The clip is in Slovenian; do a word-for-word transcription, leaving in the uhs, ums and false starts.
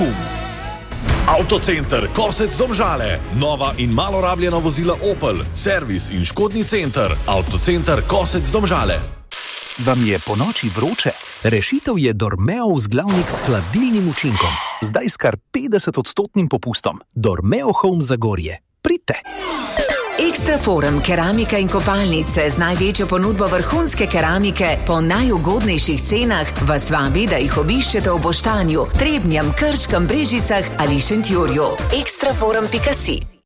Hum. Avtocenter Kosec Domžale. Nova in malo rabljena vozila Opel. Servis in škodni center. Avtocenter Kosec Domžale. Vam je po noči vroče? Rešitev je Dormeo vzglavnik s hladilnim učinkom. Zdaj s kar petdeset odstotnim popustom. Dormeo Home Zagorje. Pridite! Ekstraforum keramika in kopalnice z največjo ponudbo vrhunske keramike po najugodnejših cenah vas vabi, da jih obiščete v Boštanju, Trebnjem, Krškem, Brežicah ali Šentjurju. ekstraforum pika si